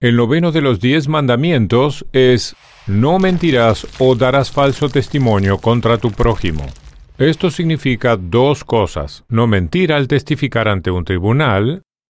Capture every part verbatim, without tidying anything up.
El noveno de los diez mandamientos es: no mentirás o darás falso testimonio contra tu prójimo. Esto significa dos cosas: no mentir al testificar ante un tribunal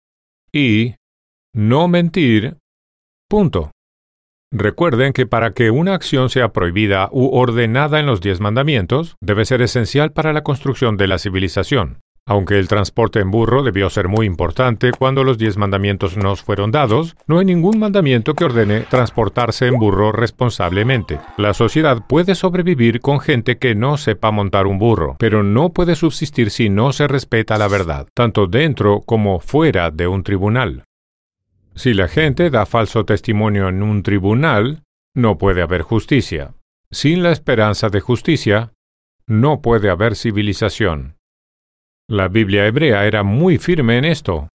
y no mentir, punto. Recuerden que para que una acción sea prohibida u ordenada en los diez mandamientos, debe ser esencial para la construcción de la civilización. Aunque el transporte en burro debió ser muy importante cuando los diez mandamientos nos fueron dados, no hay ningún mandamiento que ordene transportarse en burro responsablemente. La sociedad puede sobrevivir con gente que no sepa montar un burro, pero no puede subsistir si no se respeta la verdad, tanto dentro como fuera de un tribunal. Si la gente da falso testimonio en un tribunal, no puede haber justicia. Sin la esperanza de justicia, no puede haber civilización. La Biblia hebrea era muy firme en esto.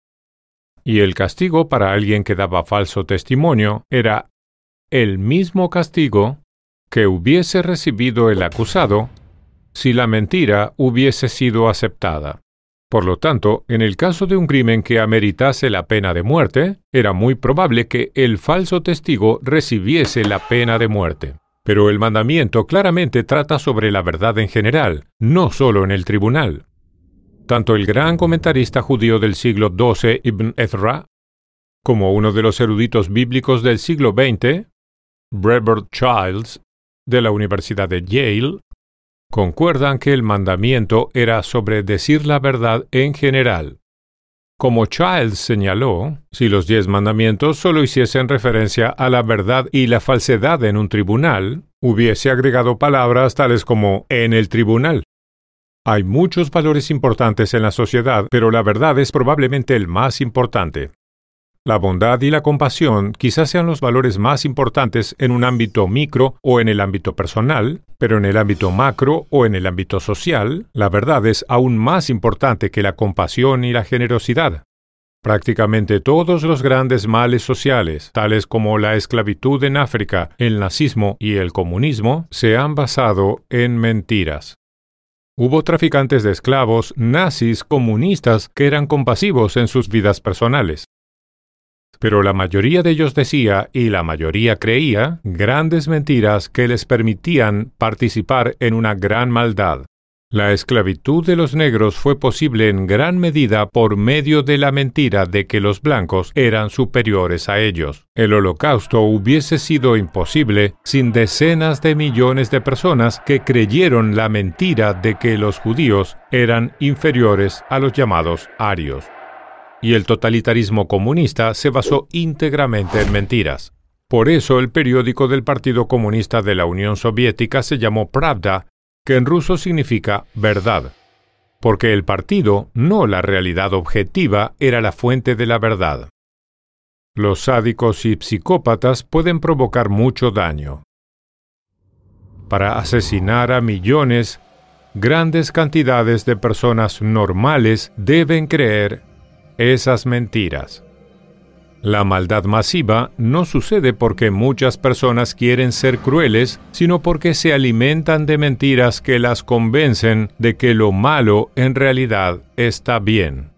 Y el castigo para alguien que daba falso testimonio era el mismo castigo que hubiese recibido el acusado si la mentira hubiese sido aceptada. Por lo tanto, en el caso de un crimen que ameritase la pena de muerte, era muy probable que el falso testigo recibiese la pena de muerte. Pero el mandamiento claramente trata sobre la verdad en general, no solo en el tribunal. Tanto el gran comentarista judío del siglo doce, Ibn Ezra, como uno de los eruditos bíblicos del siglo veinte, Brevet Childs, de la Universidad de Yale, concuerdan que el mandamiento era sobre decir la verdad en general. Como Childs señaló, si los diez mandamientos solo hiciesen referencia a la verdad y la falsedad en un tribunal, hubiese agregado palabras tales como en el tribunal. Hay muchos valores importantes en la sociedad, pero la verdad es probablemente el más importante. La bondad y la compasión quizás sean los valores más importantes en un ámbito micro o en el ámbito personal, pero en el ámbito macro o en el ámbito social, la verdad es aún más importante que la compasión y la generosidad. Prácticamente todos los grandes males sociales, tales como la esclavitud en África, el nazismo y el comunismo, se han basado en mentiras. Hubo traficantes de esclavos, nazis, comunistas, que eran compasivos en sus vidas personales. Pero la mayoría de ellos decía, y la mayoría creía, grandes mentiras que les permitían participar en una gran maldad. La esclavitud de los negros fue posible en gran medida por medio de la mentira de que los blancos eran superiores a ellos. El Holocausto hubiese sido imposible sin decenas de millones de personas que creyeron la mentira de que los judíos eran inferiores a los llamados arios. Y el totalitarismo comunista se basó íntegramente en mentiras. Por eso el periódico del Partido Comunista de la Unión Soviética se llamó Pravda, que en ruso significa verdad, porque el partido, no la realidad objetiva, era la fuente de la verdad. Los sádicos y psicópatas pueden provocar mucho daño. Para asesinar a millones, grandes cantidades de personas normales deben creer esas mentiras. La maldad masiva no sucede porque muchas personas quieren ser crueles, sino porque se alimentan de mentiras que las convencen de que lo malo en realidad está bien.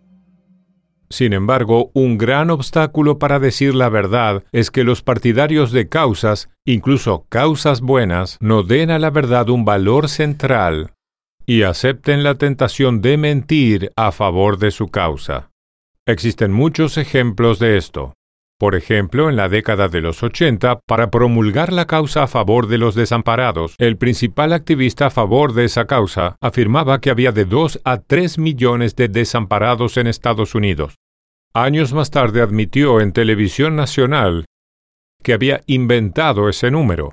Sin embargo, un gran obstáculo para decir la verdad es que los partidarios de causas, incluso causas buenas, no den a la verdad un valor central y acepten la tentación de mentir a favor de su causa. Existen muchos ejemplos de esto. Por ejemplo, en la década de los ochenta, para promulgar la causa a favor de los desamparados, el principal activista a favor de esa causa afirmaba que había de dos a tres millones de desamparados en Estados Unidos. Años más tarde admitió en televisión nacional que había inventado ese número.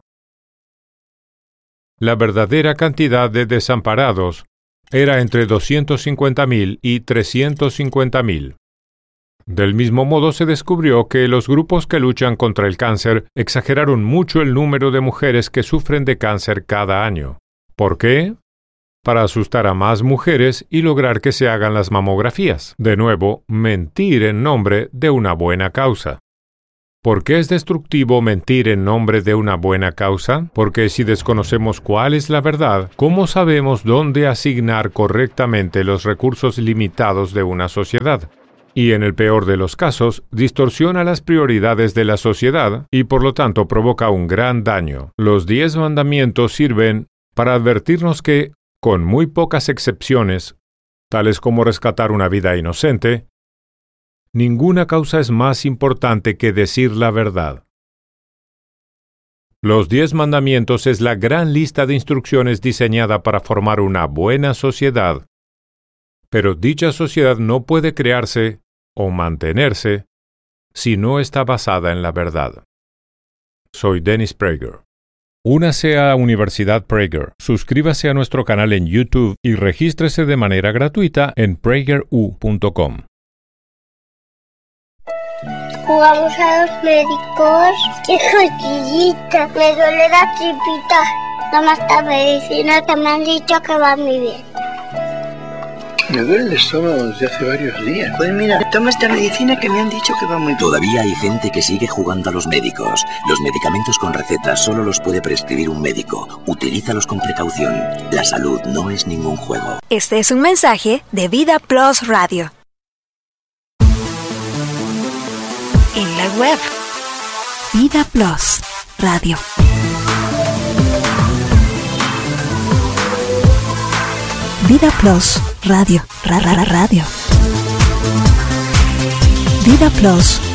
La verdadera cantidad de desamparados era entre doscientos cincuenta mil y trescientos cincuenta mil. Del mismo modo se descubrió que los grupos que luchan contra el cáncer exageraron mucho el número de mujeres que sufren de cáncer cada año. ¿Por qué? Para asustar a más mujeres y lograr que se hagan las mamografías. De nuevo, mentir en nombre de una buena causa. ¿Por qué es destructivo mentir en nombre de una buena causa? Porque si desconocemos cuál es la verdad, ¿cómo sabemos dónde asignar correctamente los recursos limitados de una sociedad? y en el peor de los casos, distorsiona las prioridades de la sociedad y por lo tanto provoca un gran daño. Los diez mandamientos sirven para advertirnos que, con muy pocas excepciones, tales como rescatar una vida inocente, ninguna causa es más importante que decir la verdad. Los diez mandamientos es la gran lista de instrucciones diseñada para formar una buena sociedad, pero dicha sociedad no puede crearse o mantenerse si no está basada en la verdad. Soy Dennis Prager. Únase a Universidad Prager, suscríbase a nuestro canal en YouTube y regístrese de manera gratuita en prager u punto com. Jugamos a los médicos. ¡Qué cosquillita! Me duele la tripita. Toma esta medicina que me han dicho que va muy bien. Me duele el estómago desde hace varios días. Pues mira, toma esta medicina que me han dicho que va muy bien. Todavía hay gente que sigue jugando a los médicos. Los medicamentos con receta solo los puede prescribir un médico. Utilízalos con precaución. La salud no es ningún juego. Este es un mensaje de Vida Plus Radio. En la web Vida Plus Radio. Vida Plus Radio. Ra, ra, ra, radio. Vida Plus